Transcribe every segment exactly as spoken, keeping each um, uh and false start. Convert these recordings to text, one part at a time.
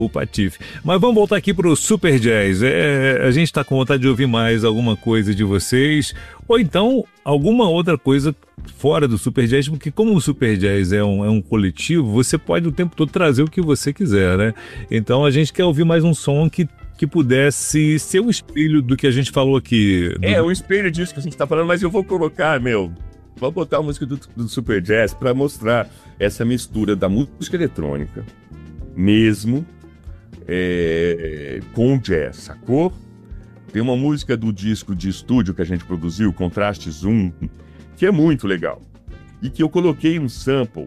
o Patife. Mas vamos voltar aqui pro Super Jazz. É, a gente está com vontade de ouvir mais alguma coisa de vocês, ou então alguma outra coisa fora do Super Jazz, porque como o Super Jazz é um, é um coletivo, você pode o tempo todo trazer o que você quiser, né? Então a gente quer ouvir mais um som que, que pudesse ser o espelho do que a gente falou aqui. Do... É, o espelho disso que a gente tá falando, mas eu vou colocar, meu... Vou botar a música do, do Super Jazz para mostrar essa mistura da música eletrônica, mesmo, é, com jazz, sacou? Tem uma música do disco de estúdio que a gente produziu, Contraste Zoom, que é muito legal. E que eu coloquei um sample.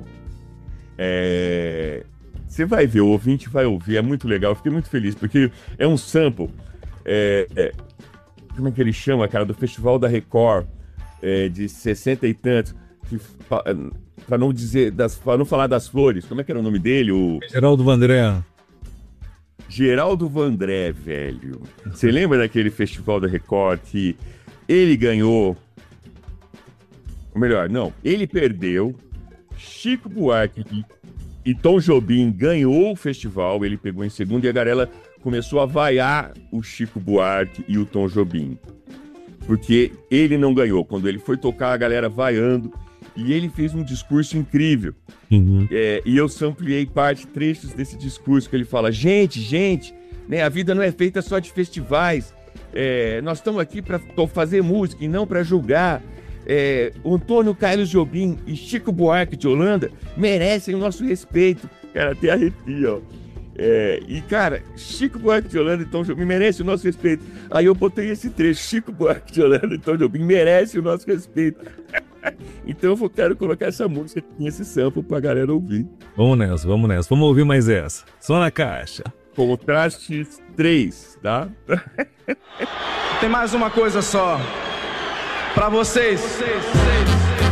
É, você vai ver, o ouvinte vai ouvir, é muito legal. Eu fiquei muito feliz, porque é um sample. É, é, como é que ele chama, cara? Do Festival da Record. É, de sessenta e tantos, para não dizer, para não falar das flores, como é que era o nome dele? O... Geraldo Vandré. Geraldo Vandré, velho. Você lembra daquele festival da Record que ele ganhou? Ou melhor, não, ele perdeu. Chico Buarque e Tom Jobim ganhou o festival, ele pegou em segundo e a galera começou a vaiar o Chico Buarque e o Tom Jobim. Porque ele não ganhou. Quando ele foi tocar, a galera vaiando. E ele fez um discurso incrível. Uhum. É, e eu sampliei parte, trechos desse discurso, que ele fala: gente, gente, né, a vida não é feita só de festivais. É, nós estamos aqui para fazer música e não para julgar. É, o Antônio Carlos Jobim e Chico Buarque de Holanda merecem o nosso respeito. Cara, até arrepia, ó. É, e cara, Chico Buarque de Holanda e Tom Jobim merece o nosso respeito. Aí eu botei esse trecho: Chico Buarque de Holanda e Tom Jobim merece o nosso respeito. Então eu vou, quero colocar essa música e esse sample pra galera ouvir. Vamos nessa, vamos nessa, vamos ouvir mais essa. Só na caixa. Contraste três, tá? Tem mais uma coisa só pra vocês, vocês, vocês, vocês.